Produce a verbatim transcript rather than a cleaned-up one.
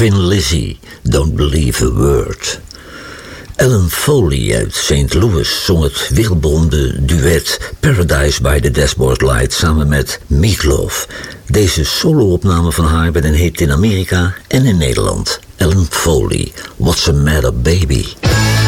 Thin Lizzy, Don't Believe a Word. Alan Foley uit Saint Louis zong het wereldberoemde duet Paradise by the Dashboard Light samen met Meatloaf. Deze solo-opname van haar werd een hit in Amerika en in Nederland. Alan Foley, What's the Matter Baby?